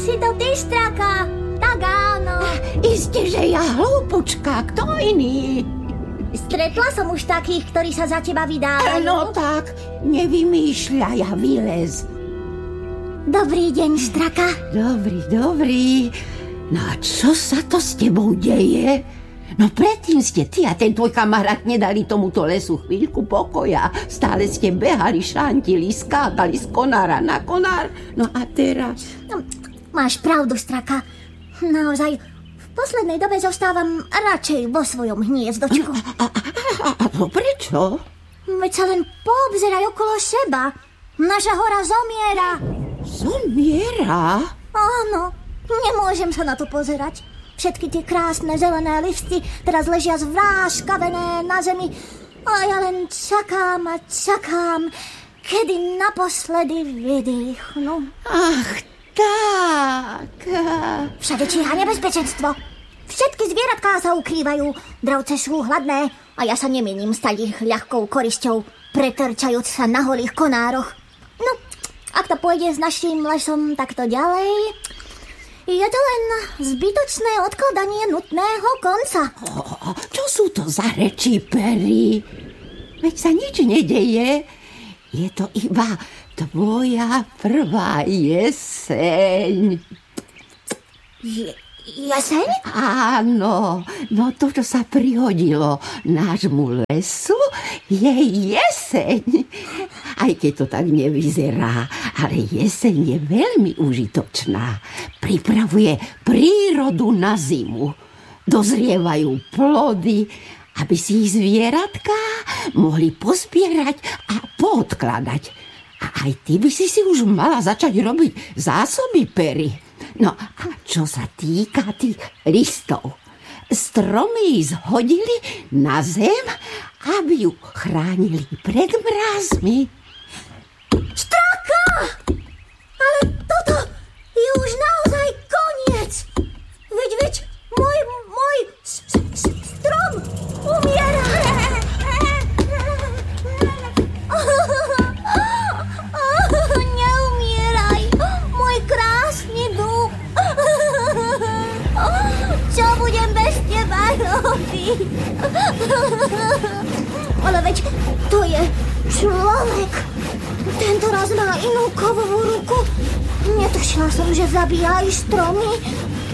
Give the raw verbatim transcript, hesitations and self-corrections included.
si to ty, Straka? Tak áno. Isté, že ja, hlúpučka, kto iný? Stretla som už takých, ktorí sa za teba vydávajú. No tak, nevymýšľaj a vylez. Dobrý deň, Straka. Dobrý, dobrý. No a čo sa to s tebou deje? No predtým ste ty a ten tvoj kamarát nedali tomuto lesu chvíľku pokoja. Stále ste behali, šantili, skákali z konára na konár. No a teraz... No, máš pravdu, Straka. Naozaj, v poslednej dobe zostávam radšej vo svojom hniezdočku. No, a, a, a, a to prečo? Veď sa len poobzeraj okolo seba. Naša hora zomiera. Zomiera? Áno, nemôžem sa na to pozerať. Všetky tie krásne zelené listy teraz ležia zvráškavené na zemi a ja len čakám a čakám, kedy naposledy vydýchnu. Ach, tak. Všade číha nebezpečenstvo. Všetky zvieratká sa ukrývajú, dravce sú hladné a ja sa nemienim stať ich ľahkou korisťou, pretrčajúc sa na holých konároch. No, ak to pôjde s naším lesom takto ďalej... Je to len zbytočné odkladanie nutného konca. Oh, čo sú to za reči, Perry? Veď sa nič nedeje. Je to iba tvoja prvá jeseň. Je, jeseň? Áno, no to, čo sa prihodilo nášmu lesu, je jeseň. Aj keď to tak nevyzerá, ale jeseň je veľmi užitočná. Pripravuje prírodu na zimu. Dozrievajú plody, aby si ich zvieratká mohli pospierať a poodkladať. A aj ty by si si už mala začať robiť zásoby, Perry. No a čo sa týka tých listov, stromy zhodili na zem, aby ju chránili pred mrazmi. Straka! Ale toto je už naozaj koniec. Veď, veď, môj, môj s, s, strom umiera. Neumieraj, môj krásny dúb. Čo budem bez teba robiť? Ale veď, to je človek. Tento raz má inú kovovú ruku. Netušila som, že zabíja aj stromy.